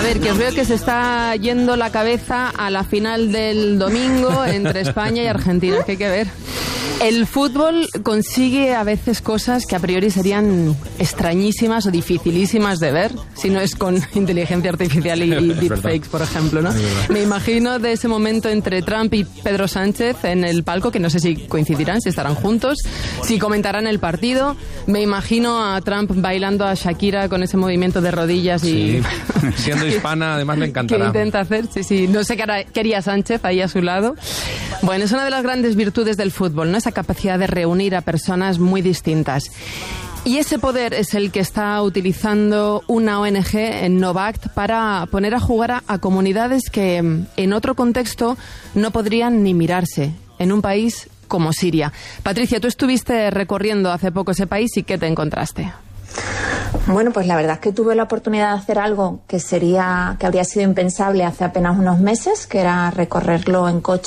ver, que os veo que se está yendo la cabeza a la final del domingo entre España y Argentina, que hay que ver. El fútbol consigue a veces cosas que a priori serían extrañísimas o dificilísimas de ver, si no es con inteligencia artificial y deepfakes, por ejemplo, ¿no? Me imagino de ese momento entre Trump y Pedro Sánchez en el palco, que no sé si coincidirán, si estarán juntos, si comentarán el partido. Me imagino a Trump bailando a Shakira con ese movimiento de rodillas y... Sí. Siendo hispana, además le encantará. ¿Qué intenta hacer? Sí. No sé qué haría Sánchez ahí a su lado. Bueno, es una de las grandes virtudes del fútbol, ¿no? Esa capacidad de reunir a personas muy distintas. Y ese poder es el que está utilizando una ONG en Novact para poner a jugar a comunidades que en otro contexto no podrían ni mirarse en un país como Siria. Patricia, tú estuviste recorriendo hace poco ese país y ¿qué te encontraste? Bueno, pues la verdad es que tuve la oportunidad de hacer algo que habría sido impensable hace apenas unos meses, que era recorrerlo en coche